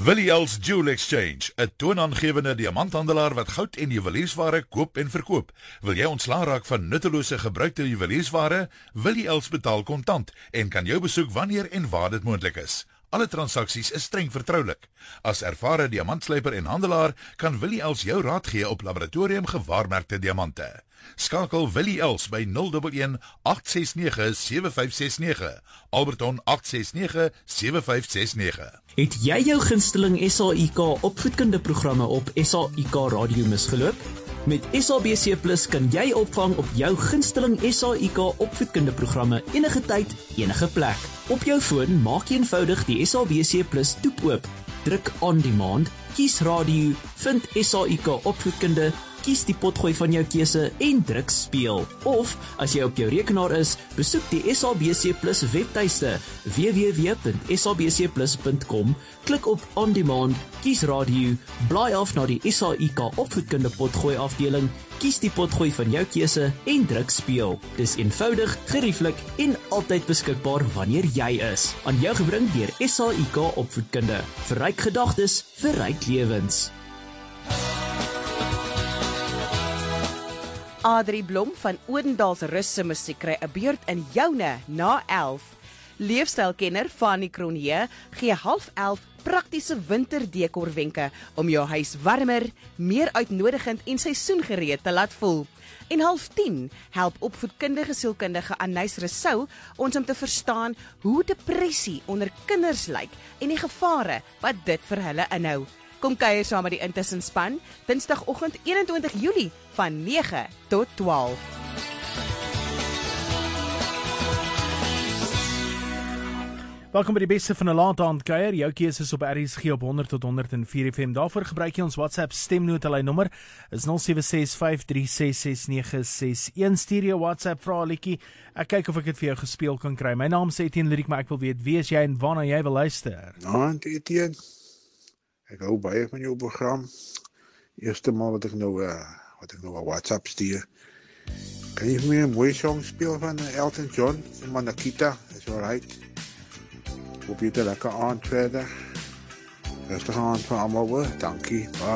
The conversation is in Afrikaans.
Willie Els Jewel Exchange, 'n toonaangewende diamanthandelaar wat goud en juweliersware koop en verkoop. Wil jy ontslae raak van nuttelose gebruikte juweliersware? Willie Els betaal kontant en kan jou besoek wanneer en waar dit moontlik is. Alle transaksies is streng vertroulik. As ervare diamantslyper en handelaar kan Willie Els jou raad gee op laboratorium gewaarmerkte diamante. Skakel Willie Els by 011 869 7569, Alberton 869 7569. Het jy jou gunsteling SAIK opvoedkunde programme op SAIK Radio misgeloop? Met SABC Plus kan jy opvang op jou gunsteling SAIK opvoedkunde programme enige tyd, enige plek. Op jou foon maak jy eenvoudig die SABC Plus toep oop, druk on demand, kies radio, vind SAIK opvoedkunde, kies die potgooi van jou keuse en druk speel. Of, as jy op jou rekenaar is, besoek die SABC Plus webtuiste www.sabcplus.com, klik op On Demand, kies radio, blaai af na die SAIK opvoedkunde potgooi afdeling, kies die potgooi van jou keuse en druk speel. Dis eenvoudig, gerieflik en altyd beskikbaar wanneer jy is. Aan jou gebring deur SAIK opvoedkunde. Verryk gedagtes, verryk lewens. Adrie Blom van Odendals Russe musiek kry 'n beurt in joune na 11. Leefstylkenner Fanny Cronje gee 10:30 praktiese winterdekorwenke om jou huis warmer, meer uitnodigend en seisoengereed te laat voel. En 9:30 help opvoedkundige sielkundige Anais Rousseau ons om te verstaan hoe depressie onder kinders lyk en die gevare wat dit vir hulle inhou. Kom kuier saam met die Intussenspan, Dinsdagoggend 21 Julie van 9 tot 12. Welkom by die beste van 'n laat-aand kuier. Jou keuses op RSG op 100 tot 104 FM. Daarvoor gebruik jy ons WhatsApp stemnotelyn nommer is 0765366961. Stuur jou WhatsApp vra liedjie. Ek kyk of ek dit vir jou gespeel kan kry. My naam is Etienne Lyriek, maar ek wil weet wie is jy en waarna jy wil luister. Etienne. Ek hou baie van jou program. Eerste maal wat ek nou 'n WhatsApp stuur. Kan jy vir my 'n mooi song speel van Elton John en Manakita? Is alright. Hoop jy 'n lekker aand verder. Rustige aand vir almal hoor. Dankie. Bye.